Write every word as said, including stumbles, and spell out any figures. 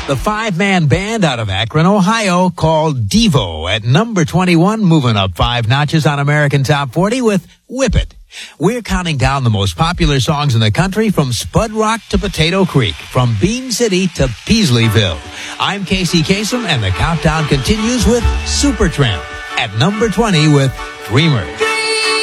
The five-man band out of Akron, Ohio, called Devo at number twenty-one, moving up five notches on American Top forty with Whip It. We're counting down the most popular songs in the country from Spud Rock to Potato Creek, from Bean City to Peasleyville. I'm Casey Kasem, and the countdown continues with Supertramp at number twenty with Dreamer.